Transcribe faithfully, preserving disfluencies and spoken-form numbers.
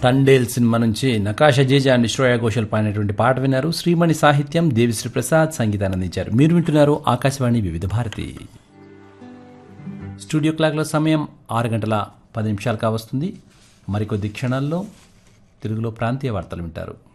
Thandel cinema నుంచి నకాష Jeja and Shreya Ghoshal పాడినటువంటి పాట విన్నారు. శ్రీమణి సాహిత్యం, దేవిశ్రీ ప్రసాద్ సంగీతాన్ని అందించారు. మీరు వింటున్నారు ఆకాశవాణి వివిధ భారతి. స్టూడియో క్లాక్లో సమయం ఆరు గంటల పది నిమిషాలు కావస్తుంది. మరికొద్ది క్షణాల్లో తెలుగులో ప్రాంతీయ వార్తలు వింటారు.